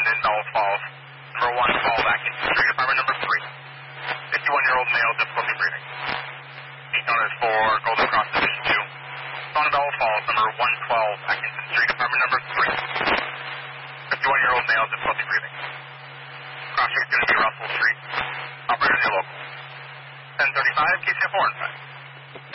in Bell Falls. Number 1, call back into Street Apartment number 3. 51-year-old male, difficulty breathing. Heat notice for Golden Cross Division 2. Phone Bell Falls, number 112, Atkinson Street Apartment number 3. 51-year-old male, difficulty breathing. Cross street is going to be Russell Street. Operator, your local. 1035, KCF 4 and 5.